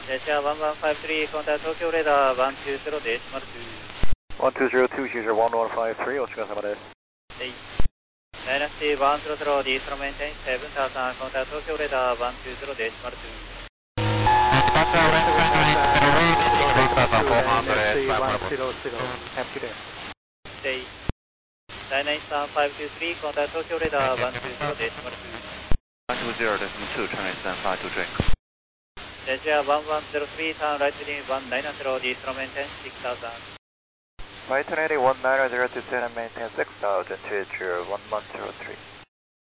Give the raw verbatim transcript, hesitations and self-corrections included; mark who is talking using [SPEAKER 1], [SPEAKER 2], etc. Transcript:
[SPEAKER 1] Asia one one five three, contact Tokyo radar one two zero デシマルツー。
[SPEAKER 2] one two zero two シージャーone one five three、お疲れ様です。
[SPEAKER 1] はい。ダイナシティone zero zero、ディースロメンテンセブンターさん、コンタクト東京レーダーone two zero デシマルツー。ダイナシティone five two three、コンタクト東京レーダーone two zero デシマルツー。
[SPEAKER 3] one two zero point two, turn right stand five to drink.
[SPEAKER 1] Asia one one zero three, turn right heading one nine zero, ディースロメンテンsix thousand。
[SPEAKER 2] Right heading one nine zero to center maintain six thousand to one one zero three。